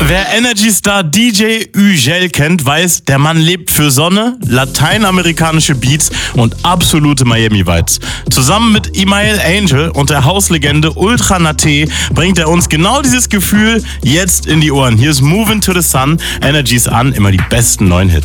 Wer Energy Star DJ Ugel kennt, weiß, der Mann lebt für Sonne, lateinamerikanische Beats und absolute Miami-Vibes. Zusammen mit Email Angel und der Hauslegende Ultra Nate bringt er uns genau dieses Gefühl jetzt in die Ohren. Hier ist Movin' to the Sun, Energies an, immer die besten neuen Hits.